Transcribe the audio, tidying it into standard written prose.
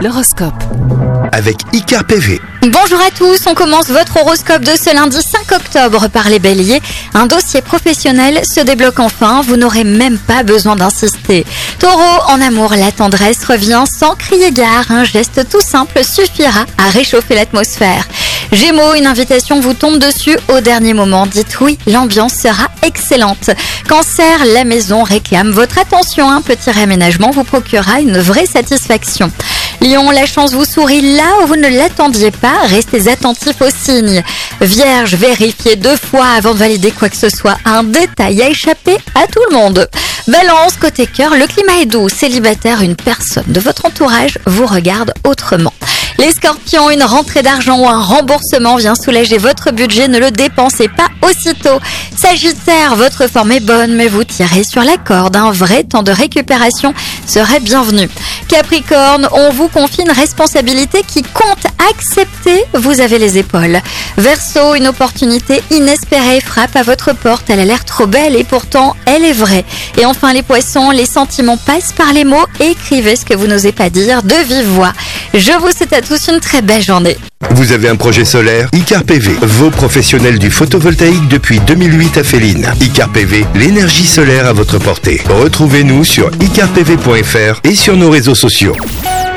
L'horoscope avec Icar PV. Bonjour à tous, on commence votre horoscope de ce lundi 5 octobre par les béliers. Un dossier professionnel se débloque enfin, vous n'aurez même pas besoin d'insister. Taureau, en amour, la tendresse revient sans crier gare. Un geste tout simple suffira à réchauffer l'atmosphère. Gémeaux, une invitation vous tombe dessus au dernier moment. Dites oui, l'ambiance sera excellente. Cancer, la maison réclame votre attention. Un petit réaménagement vous procurera une vraie satisfaction. Lion, la chance vous sourit là où vous ne l'attendiez pas. Restez attentifs aux signes. Vierge, vérifiez 2 fois avant de valider quoi que ce soit. Un détail a échappé à tout le monde. Balance, côté cœur, le climat est doux. Célibataire, une personne de votre entourage vous regarde autrement. Les scorpions, une rentrée d'argent ou un remboursement vient soulager votre budget, ne le dépensez pas aussitôt. Sagittaire, votre forme est bonne mais vous tirez sur la corde, un vrai temps de récupération serait bienvenu. Capricorne, on vous confie une responsabilité qui compte, acceptez, vous avez les épaules. Verseau, une opportunité inespérée frappe à votre porte, elle a l'air trop belle et pourtant elle est vraie. Et enfin les poissons, les sentiments passent par les mots, écrivez ce que vous n'osez pas dire de vive voix. Je vous souhaite à tous une très belle journée. Vous avez un projet solaire? Icar PV, vos professionnels du photovoltaïque depuis 2008 à Féline. Icar PV, l'énergie solaire à votre portée. Retrouvez-nous sur icarpv.fr et sur nos réseaux sociaux.